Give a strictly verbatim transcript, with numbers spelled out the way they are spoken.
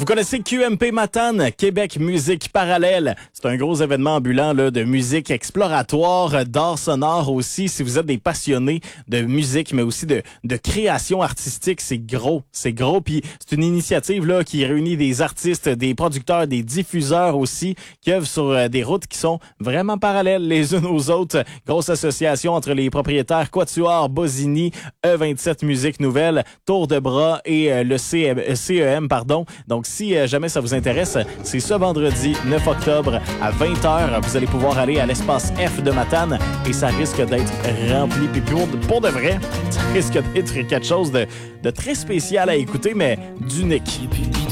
Vous connaissez Q M P Matane, Québec Musique Parallèle. C'est un gros événement ambulant là, de musique exploratoire, d'art sonore aussi. Si vous êtes des passionnés de musique, mais aussi de, de création artistique, c'est gros, c'est gros. Puis c'est une initiative là qui réunit des artistes, des producteurs, des diffuseurs aussi, qui œuvrent sur euh, des routes qui sont vraiment parallèles les unes aux autres. Grosse association entre les propriétaires Quatuor, Bosini, E vingt-sept Musique Nouvelle, Tour de Bras et euh, le C E M, pardon. Donc, si euh, jamais ça vous intéresse, c'est ce vendredi neuf octobre à vingt heures. Vous allez pouvoir aller à l'espace F de Matane et ça risque d'être rempli. Puis pour, pour de vrai, ça risque d'être quelque chose de, de très spécial à écouter, mais d'unique.